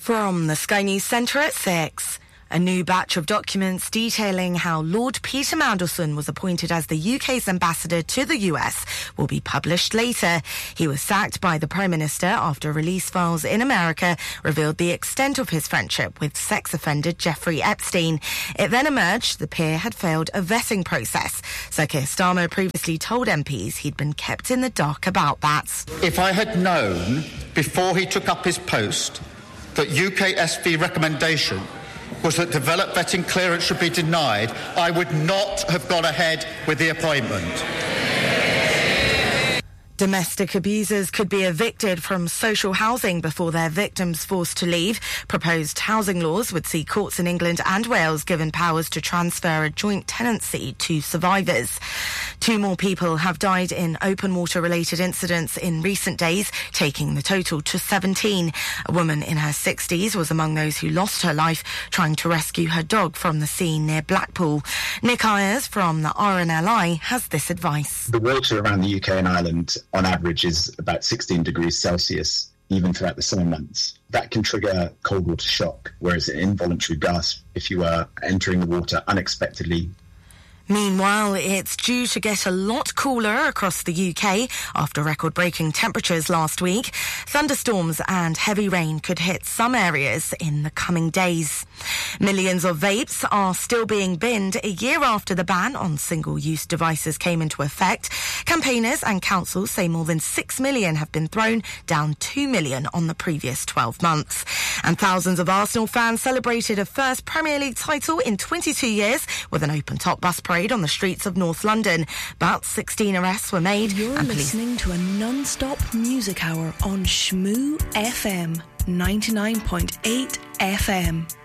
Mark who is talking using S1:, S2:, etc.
S1: From the Sky News Centre at 6. A new batch of documents detailing how Lord Peter Mandelson was appointed as the UK's ambassador to the US will be published later. He was sacked by the Prime Minister after release files in America revealed the extent of his friendship with sex offender Jeffrey Epstein. It then emerged the peer had failed a vetting process. Sir Keir Starmer previously told MPs he'd been kept in the dark about that.
S2: If I had known before he took up his post that UKSV recommendation was that developed vetting clearance should be denied, I would not have gone ahead with the appointment.
S1: Domestic abusers could be evicted from social housing before their victims forced to leave. Proposed housing laws would see courts in England and Wales given powers to transfer a joint tenancy to survivors. 2 more people have died in open water-related incidents in recent days, taking the total to 17. A woman in her 60s was among those who lost her life trying to rescue her dog from the sea near Blackpool. Nick Ayers from the RNLI has this advice.
S3: The water around the UK and Ireland on average is about 16 degrees Celsius, even throughout the summer months. That can trigger cold water shock, whereas an involuntary gasp if you are entering the water unexpectedly.
S1: Meanwhile, it's due to get a lot cooler across the UK after record-breaking temperatures last week. Thunderstorms and heavy rain could hit some areas in the coming days. Millions of vapes are still being binned a year after the ban on single-use devices came into effect. Campaigners and councils say more than 6 million have been thrown, down 2 million on the previous 12 months. And thousands of Arsenal fans celebrated a first Premier League title in 22 years with an open-top bus parade on the streets of North London. But 16 arrests were made.
S4: You're
S1: and
S4: listening to a non-stop music hour on Shmoo FM 99.8 FM.